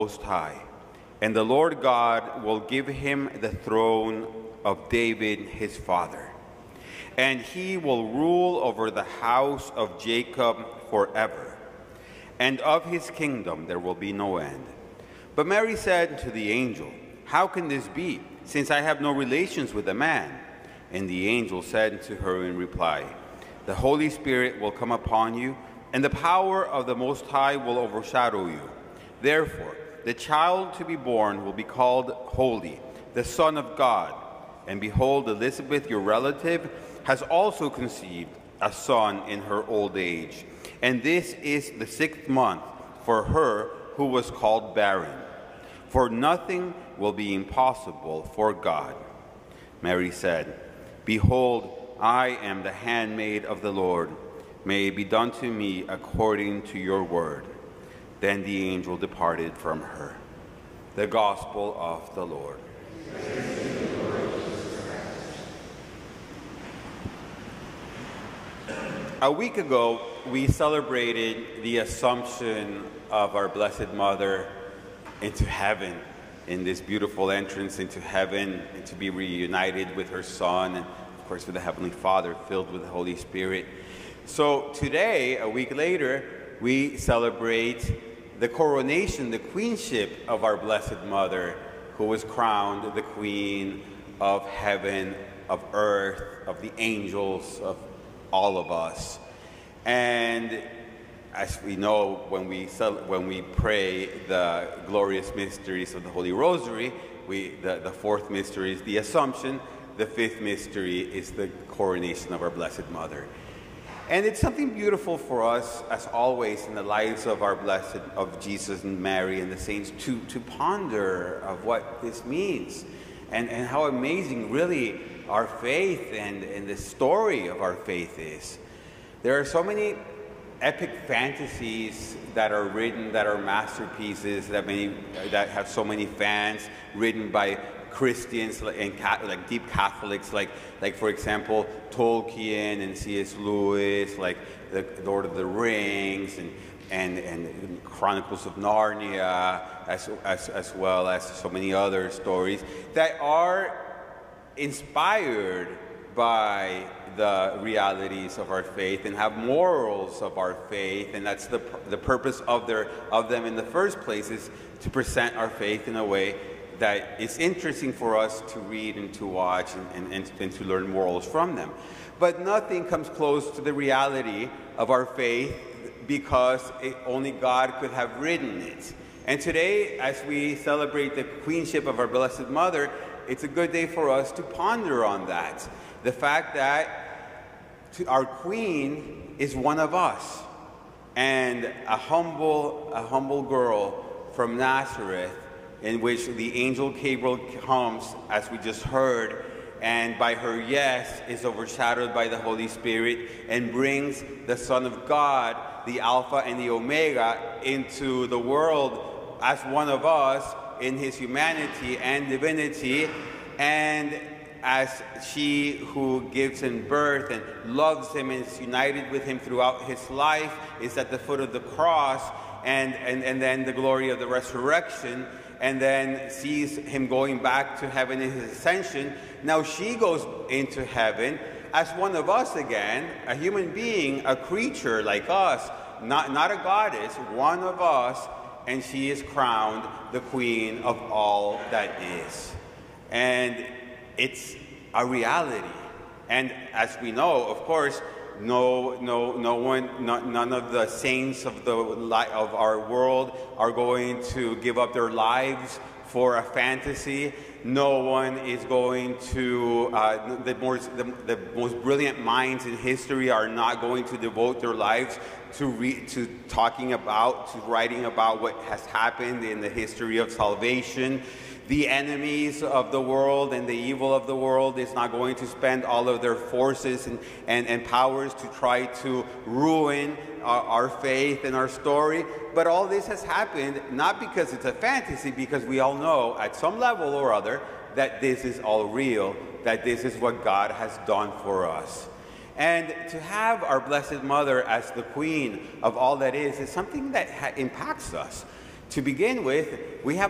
Most High, and the Lord God will give him the throne of David his father, and he will rule over the house of Jacob forever, and of his kingdom there will be no end. But Mary said to the angel, "How can this be, since I have no relations with a man?" And the angel said to her in reply, "The Holy Spirit will come upon you, and the power of the Most High will overshadow you. Therefore, the child to be born will be called Holy, the Son of God. And behold, Elizabeth, your relative, has also conceived a son in her old age. And this is the 6th month for her who was called barren. For nothing will be impossible for God." Mary said, "Behold, I am the handmaid of the Lord. May it be done to me according to your word." Then the angel departed from her. The Gospel of the Lord. A week ago, we celebrated the Assumption of our Blessed Mother into heaven, in this beautiful entrance into heaven, and to be reunited with her Son, and of course with the Heavenly Father, filled with the Holy Spirit. So today, a week later, we celebrate the coronation, the queenship of our Blessed Mother, who was crowned the Queen of heaven, of earth, of the angels, of all of us. And as we know, when we pray the glorious mysteries of the Holy Rosary, the fourth mystery is the Assumption, the fifth mystery is the coronation of our Blessed Mother. And it's something beautiful for us, as always, in the lives of our Blessed, of Jesus and Mary and the saints, to ponder of what this means and how amazing really our faith and the story of our faith is. There are so many epic fantasies that are written, that are masterpieces, that have so many fans, written by Christians and like deep Catholics, like for example Tolkien and C.S. Lewis, like the Lord of the Rings and Chronicles of Narnia, as well as so many other stories that are inspired by the realities of our faith and have morals of our faith, and that's the purpose of them in the first place, is to present our faith in a way that it's interesting for us to read and to watch and to learn morals from them. But nothing comes close to the reality of our faith, because only God could have written it. And today, as we celebrate the queenship of our Blessed Mother, it's a good day for us to ponder on that. The fact that our Queen is one of us, and a humble girl from Nazareth, in which the angel Gabriel comes, as we just heard, and by her yes is overshadowed by the Holy Spirit, and brings the Son of God, the Alpha and the Omega, into the world as one of us in his humanity and divinity, and as she who gives him birth and loves him and is united with him throughout his life, is at the foot of the cross, and then the glory of the resurrection, and then sees him going back to heaven in his ascension. Now she goes into heaven as one of us again, a human being, a creature like us, not a goddess, one of us, and she is crowned the Queen of all that is. And it's a reality. And as we know, of course, none of the saints of our world are going to give up their lives for a fantasy. No one is going to, the most brilliant minds in history are not going to devote their lives to writing about what has happened in the history of salvation. The enemies of the world and the evil of the world is not going to spend all of their forces and powers to try to ruin our faith and our story. But all this has happened not because it's a fantasy, because we all know at some level or other that this is all real, that this is what God has done for us. And to have our Blessed Mother as the Queen of all that is something that impacts us. To begin with, we have